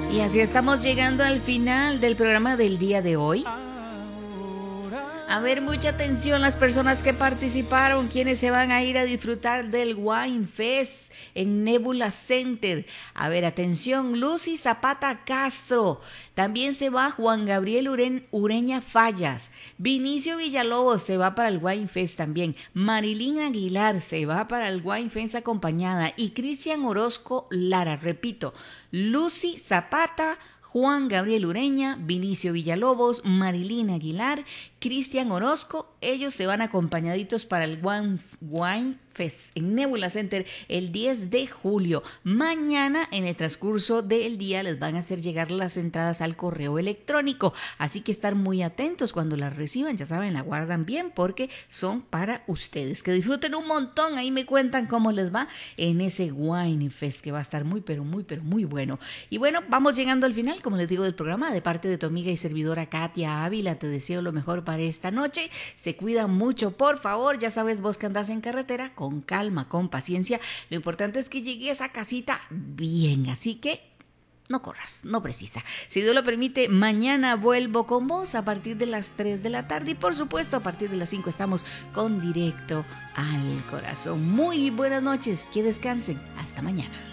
Y así estamos llegando al final del programa del día de hoy. A ver, mucha atención las personas que participaron, quienes se van a ir a disfrutar del Wine Fest en Nebula Center. A ver, atención, Lucy Zapata Castro. También se va Juan Gabriel Ureña Fallas. Vinicio Villalobos se va para el Wine Fest también. Marilyn Aguilar se va para el Wine Fest acompañada. Y Cristian Orozco Lara, repito, Lucy Zapata, Juan Gabriel Ureña, Vinicio Villalobos, Marilyn Aguilar, Cristian Orozco, ellos se van acompañaditos para el Wine Fest en Nebula Center el 10 de julio. Mañana, en el transcurso del día, les van a hacer llegar las entradas al correo electrónico. Así que estar muy atentos cuando las reciban. Ya saben, la guardan bien porque son para ustedes. Que disfruten un montón. Ahí me cuentan cómo les va en ese Wine Fest, que va a estar muy, pero muy bueno. Y bueno, vamos llegando al final, como les digo, del programa. De parte de tu amiga y servidora Katia Ávila, te deseo lo mejor para esta noche. Se cuidan mucho, por favor. Ya sabes, vos que andás en carretera, con calma, con paciencia. Lo importante es que llegues a casita bien, así que no corras, no precisa. Si Dios lo permite, mañana vuelvo con vos a partir de las 3 de la tarde y por supuesto a partir de las 5 estamos con Directo al Corazón. Muy buenas noches, que descansen. Hasta mañana.